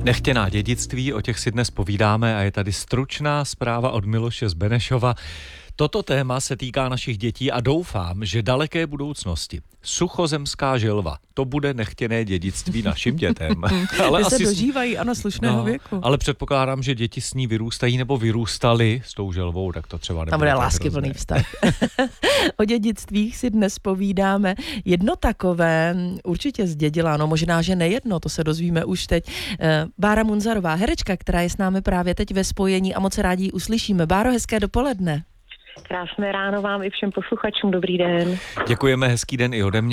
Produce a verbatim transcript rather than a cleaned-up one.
Nechtěná dědictví, o těch si dnes povídáme a je tady stručná zpráva od Miloše z Benešova. Toto téma se týká našich dětí a doufám, že daleké budoucnosti. Suchozemská želva, to bude nechtěné dědictví našim dětem. Ale Ty asi se dožívají, ano, slušného no, věku. Ale předpokládám, že děti s ní vyrůstají nebo vyrůstaly s tou želvou, tak to třeba nebude. Tam bude láskyplný vztah. O dědictvích si dnes povídáme. Jedno takové určitě zdědila, no možná, že nejedno, to se dozvíme už teď. Bára Munzarová, herečka, která je s námi právě teď ve spojení a moc rádi ji uslyšíme. Báro, hezké dopoledne. Krásné ráno vám i všem posluchačům, dobrý den. Děkujeme, hezký den i ode mě.